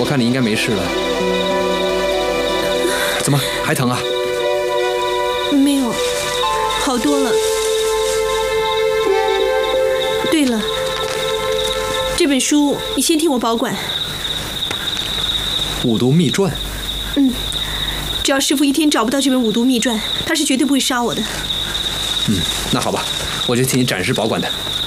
我看你应该没事了。怎么还疼啊？ 没有，好多了。对了，这本书你先替我保管。 五毒秘传。 只要师父一天找不到这本五毒秘传，他是绝对不会杀我的。 那好吧，我就替你暂时保管它。